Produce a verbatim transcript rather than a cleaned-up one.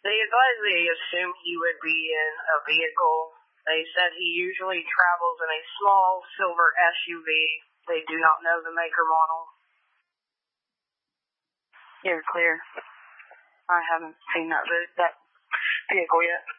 They advised they assumed he would be in a vehicle. They said he usually travels in a small silver S U V. They do not know the make or model. You're clear. I haven't seen that, that vehicle yet.